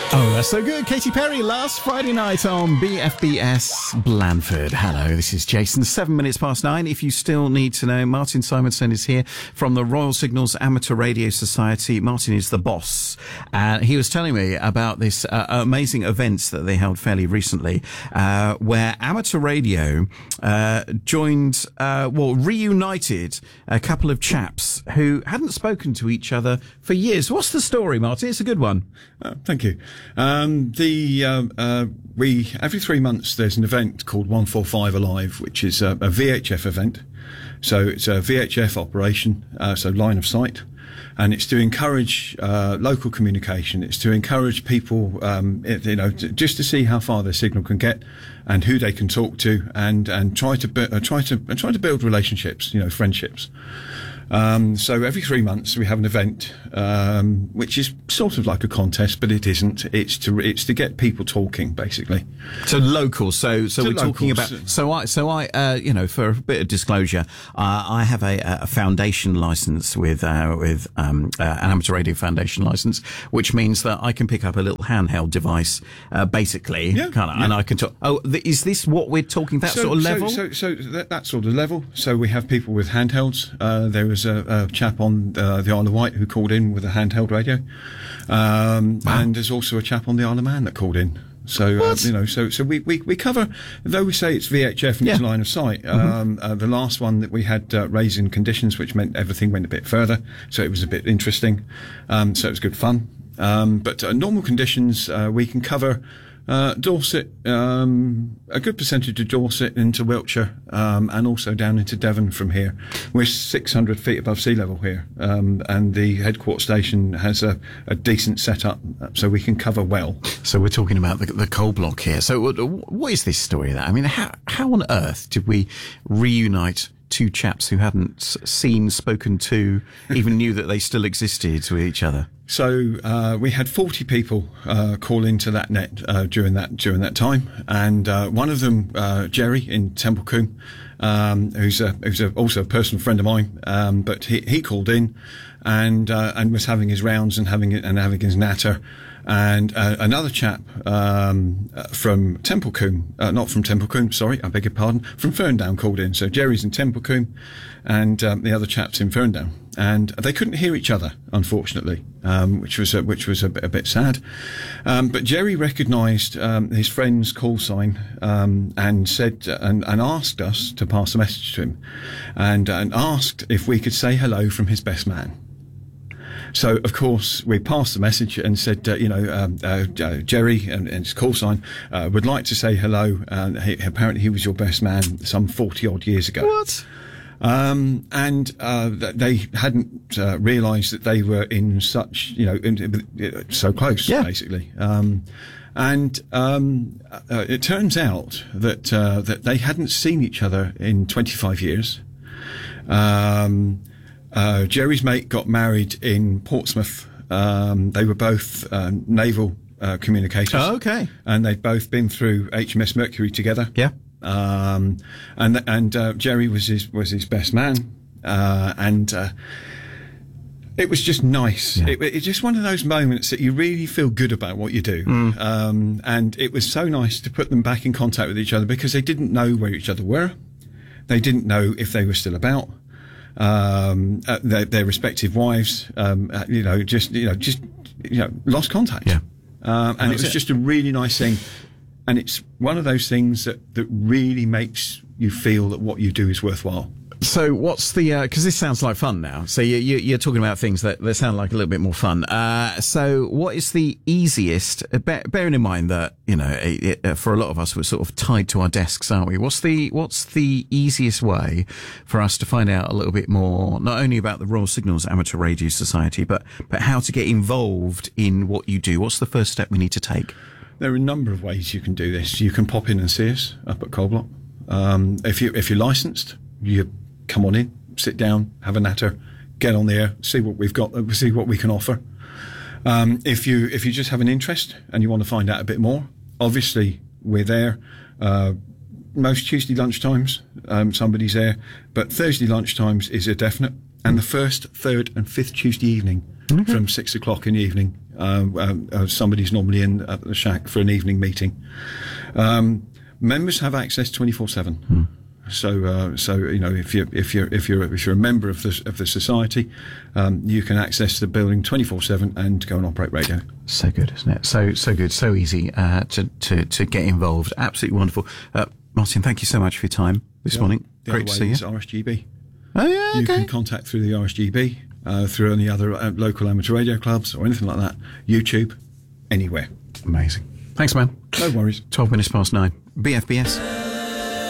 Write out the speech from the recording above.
Oh, that's so good. Katy Perry last Friday night on BFBS Blandford. Hello, this is Jason. 9:07. If you still need to know, Martin Simonson is here from the Royal Signals Amateur Radio Society. Martin is the boss. He was telling me about this amazing event that they held fairly recently, where amateur radio reunited a couple of chaps who hadn't spoken to each other for years. What's the story, Martin? It's a good one. Thank you. We every 3 months there's an event called 145 Alive, which is a VHF event. So it's a VHF operation, so line of sight, and it's to encourage local communication. It's to encourage people, just to see how far their signal can get and who they can talk to, and try to build relationships, friendships. So every 3 months we have an event, which is sort of like a contest, but it isn't. It's to get people talking, basically. So local. So we're locals. talking about. So I, for a bit of disclosure, I have a foundation license with an amateur radio foundation license, which means that I can pick up a little handheld device, basically, and I can talk. Oh, is this what we're talking? That sort of level? So that sort of level. So we have people with handhelds. There was a chap on the Isle of Wight who called in with a handheld radio, and there's also a chap on the Isle of Man that called in. So so we cover, though we say it's VHF and it's line of sight. The last one that we had raising conditions, which meant everything went a bit further, so it was a bit interesting. So it was good fun. But normal conditions, we can cover Dorset, a good percentage of Dorset into Wiltshire, and also down into Devon from here. We're 600 feet above sea level here, and the headquarters station has a decent setup, so we can cover well. So we're talking about the coal block here. So what is this story then? I mean, how on earth did we reunite two chaps who hadn't seen, spoken to, even knew that they still existed with each other? So we had 40 people call into that net during that time, and one of them, Jerry in Templecombe, who's also a personal friend of mine, but he called in and was having his rounds and having his natter. And another chap from Templecombe, not from Templecombe, sorry, I beg your pardon, from Ferndown called in. So Jerry's in Templecombe, and the other chap's in Ferndown, and they couldn't hear each other, unfortunately, which was a bit sad. But Jerry recognised his friend's call sign, and said and asked us to pass a message to him, and asked if we could say hello from his best man. So, of course, we passed the message and said, Jerry and his call sign would like to say hello. Apparently he was your best man some 40-odd years ago. What? They hadn't realised that they were in such, so close, basically. It turns out that they hadn't seen each other in 25 years. Jerry's mate got married in Portsmouth. They were both naval communicators. Oh, okay. And they'd both been through HMS Mercury together. Yeah. And Jerry was his best man. It was just nice. Yeah. It's just one of those moments that you really feel good about what you do. And it was so nice to put them back in contact with each other, because they didn't know where each other were. They didn't know if they were still about. Their respective wives, lost contact. Yeah. And it was just a really nice thing. And it's one of those things that really makes you feel that what you do is worthwhile. So what's the, cause this sounds like fun now. So you're talking about things that sound like a little bit more fun. So what is the easiest, bearing in mind that, for a lot of us, we're sort of tied to our desks, aren't we? What's the easiest way for us to find out a little bit more, not only about the Royal Signals Amateur Radio Society, but how to get involved in what you do? What's the first step we need to take? There are a number of ways you can do this. You can pop in and see us up at Coal Block. If you're licensed, you come on in, sit down, have a natter, get on the air, see what we've got, see what we can offer. If you just have an interest and you want to find out a bit more, obviously we're there. Most Tuesday lunchtimes, somebody's there, but Thursday lunchtimes is a definite. And the first, third, and fifth Tuesday evening, from 6 o'clock in the evening, Somebody's normally in at the shack for an evening meeting. Members have access 24/7. So you know, if you're a member of the society, you can access the building 24/7 and go and operate radio. So good, isn't it? So good, so easy to get involved. Absolutely wonderful. Martin, thank you so much for your time this morning. Great to see you. RSGB. Oh yeah, okay. You can contact through the RSGB, through any other local amateur radio clubs or anything like that. YouTube, anywhere. Amazing. Thanks, man. No worries. 12 minutes past 9. BFBS.